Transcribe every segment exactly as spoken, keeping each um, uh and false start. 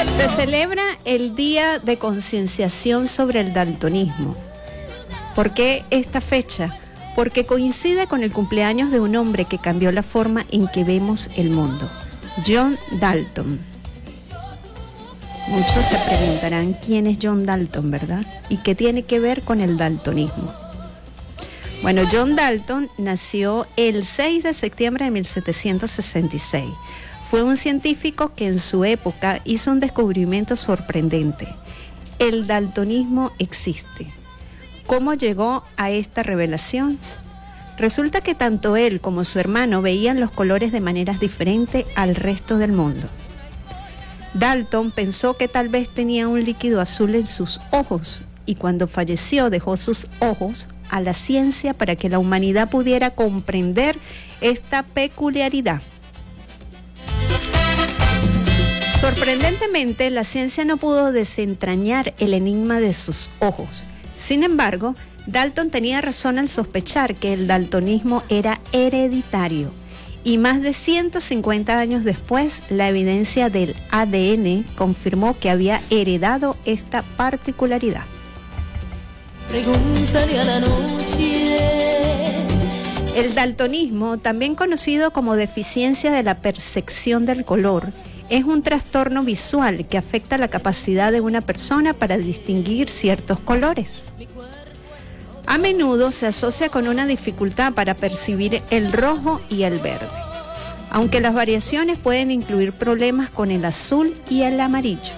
Se celebra el Día de Concienciación sobre el Daltonismo. ¿Por qué esta fecha? Porque coincide con el cumpleaños de un hombre que cambió la forma en que vemos el mundo, John Dalton. Muchos se preguntarán quién es John Dalton, ¿verdad? ¿Y qué tiene que ver con el daltonismo? Bueno, John Dalton nació el seis de septiembre de mil setecientos sesenta y seis. Fue un científico que en su época hizo un descubrimiento sorprendente. El daltonismo existe. ¿Cómo llegó a esta revelación? Resulta que tanto él como su hermano veían los colores de maneras diferentes al resto del mundo. Dalton pensó que tal vez tenía un líquido azul en sus ojos y cuando falleció dejó sus ojos a la ciencia para que la humanidad pudiera comprender esta peculiaridad. Sorprendentemente, la ciencia no pudo desentrañar el enigma de sus ojos. Sin embargo, Dalton tenía razón al sospechar que el daltonismo era hereditario. Y más de ciento cincuenta años después, la evidencia del A D N confirmó que había heredado esta particularidad. Pregúntale a la noche. El daltonismo, también conocido como deficiencia de la percepción del color, es un trastorno visual que afecta la capacidad de una persona para distinguir ciertos colores. A menudo se asocia con una dificultad para percibir el rojo y el verde, aunque las variaciones pueden incluir problemas con el azul y el amarillo.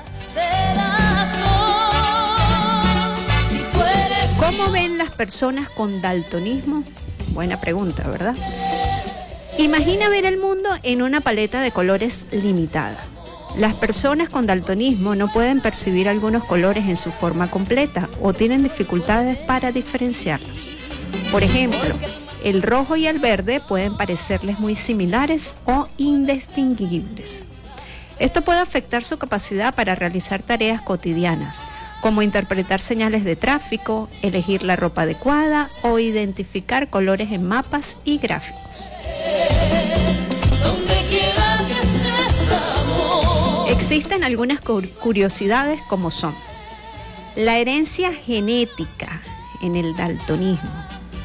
¿Cómo ven las personas con daltonismo? Buena pregunta, ¿verdad? Imagina ver el mundo en una paleta de colores limitada. Las personas con daltonismo no pueden percibir algunos colores en su forma completa o tienen dificultades para diferenciarlos. Por ejemplo, el rojo y el verde pueden parecerles muy similares o indistinguibles. Esto puede afectar su capacidad para realizar tareas cotidianas, como interpretar señales de tráfico, elegir la ropa adecuada o identificar colores en mapas y gráficos. Existen algunas curiosidades como son la herencia genética en el daltonismo.